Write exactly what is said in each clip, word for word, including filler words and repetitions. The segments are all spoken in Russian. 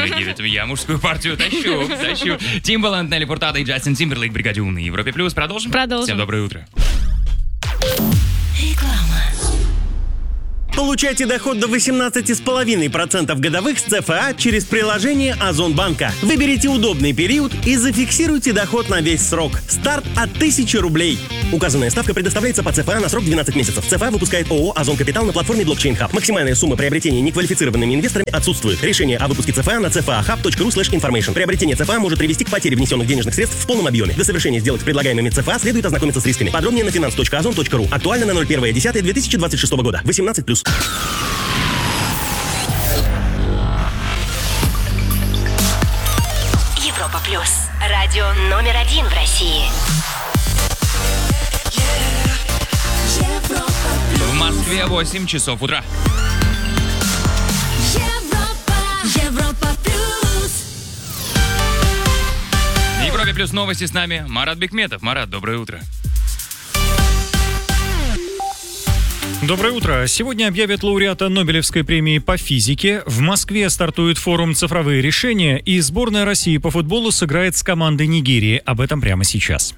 дорогие, это я мужскую партию тащу, тащу. Тимбаланд, Нелли Фуртадо и Джастин Тимберлейк, Бригаде У на Европе Плюс. Продолжим? Продолжим. Всем доброе утро. Получайте доход до восемнадцать целых пять десятых процента годовых с ЦФА через приложение Озонбанка. Выберите удобный период и зафиксируйте доход на весь срок. Старт от тысячи рублей. Указанная ставка предоставляется по ЦФА на срок двенадцать месяцев. ЦФА выпускает ООО «Озон Капитал» на платформе Блокчейн Хаб. Максимальная сумма приобретения неквалифицированными инвесторами отсутствует. Решение о выпуске ЦФА на cfahub.ru слэш information. Приобретение ЦФА может привести к потере внесенных денежных средств в полном объеме. До совершения сделок с предлагаемыми ЦФА следует ознакомиться с рисками. Подробнее на finance точка озон точка ру. Актуально на ноль первое десятое две тысячи двадцать шестого года. восемнадцать плюс. Европа Плюс. Радио номер один в России. В Москве восемь часов утра. Европа Плюс. В Европе Плюс новости с нами Марат Бекметов. Марат, доброе утро. Доброе утро. Сегодня объявят лауреата Нобелевской премии по физике. В Москве стартует форум «Цифровые решения», и сборная России по футболу сыграет с командой Нигерии. Об этом прямо сейчас.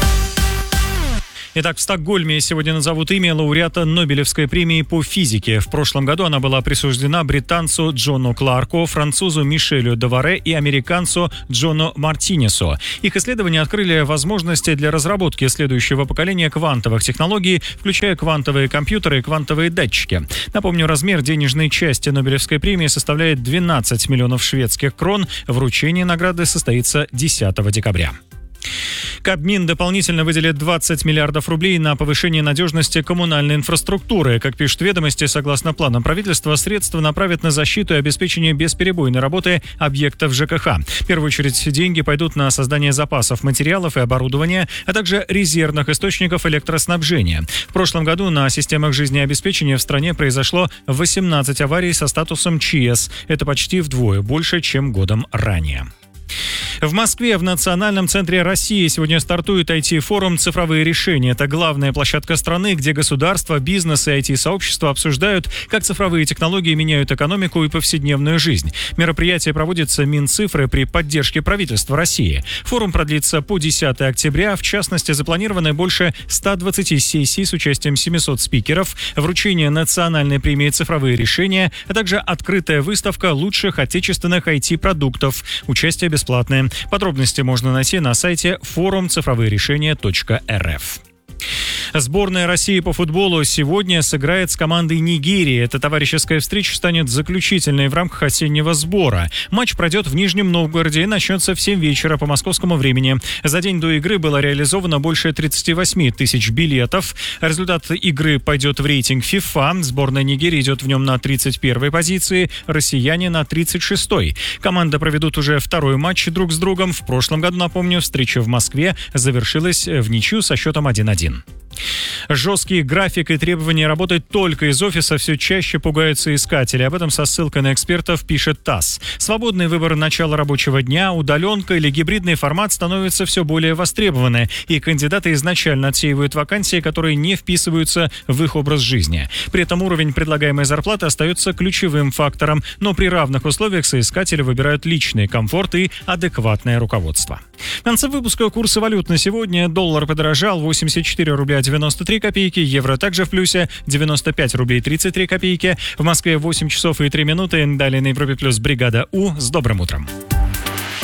Итак, в Стокгольме сегодня назовут имя лауреата Нобелевской премии по физике. В прошлом году она была присуждена британцу Джону Кларку, французу Мишелю Деваре и американцу Джону Мартинесу. Их исследования открыли возможности для разработки следующего поколения квантовых технологий, включая квантовые компьютеры и квантовые датчики. Напомню, размер денежной части Нобелевской премии составляет двенадцать миллионов шведских крон. Вручение награды состоится десятого декабря. Кабмин дополнительно выделит двадцать миллиардов рублей на повышение надежности коммунальной инфраструктуры. Как пишут «Ведомости», согласно планам правительства, средства направят на защиту и обеспечение бесперебойной работы объектов ЖКХ. В первую очередь деньги пойдут на создание запасов материалов и оборудования, а также резервных источников электроснабжения. В прошлом году на системах жизнеобеспечения в стране произошло восемнадцать аварий со статусом ЧС. Это почти вдвое больше, чем годом ранее. В Москве в Национальном центре России сегодня стартует ай ти-форум «Цифровые решения». Это главная площадка страны, где государство, бизнес и ай ти-сообщество обсуждают, как цифровые технологии меняют экономику и повседневную жизнь. Мероприятие проводится Минцифры при поддержке правительства России. Форум продлится по десятого октября. В частности, запланированы больше ста двадцати сессий с участием семисот спикеров, вручение национальной премии «Цифровые решения», а также открытая выставка лучших отечественных ай ти-продуктов. Участие бесплатное. Подробности можно найти на сайте форум цифровые решения точка эр эф. Сборная России по футболу сегодня сыграет с командой Нигерии. Эта товарищеская встреча станет заключительной в рамках осеннего сбора. Матч пройдет в Нижнем Новгороде и начнется в семь вечера по московскому времени. За день до игры было реализовано больше тридцати восьми тысяч билетов. Результат игры пойдет в рейтинг FIFA. Сборная Нигерии идет в нем на тридцать первой позиции, россияне на тридцать шестой. Команды проведут уже второй матч друг с другом. В прошлом году, напомню, встреча в Москве завершилась в ничью со счетом один один. Жесткий график и требования работать только из офиса все чаще пугают соискатели. Об этом со ссылкой на экспертов пишет ТАСС. Свободный выбор начала рабочего дня, удаленка или гибридный формат становятся все более востребованы, и кандидаты изначально отсеивают вакансии, которые не вписываются в их образ жизни. При этом уровень предлагаемой зарплаты остается ключевым фактором, но при равных условиях соискатели выбирают личный комфорт и адекватное руководство. В конце выпуска курсы валют на сегодня. Доллар подорожал, восемьдесят четыре рубля девяносто три копейки, евро также в плюсе, девяносто пять рублей тридцать три копейки. В Москве восемь часов и три минуты. Далее на Европе Плюс бригада У. С добрым утром.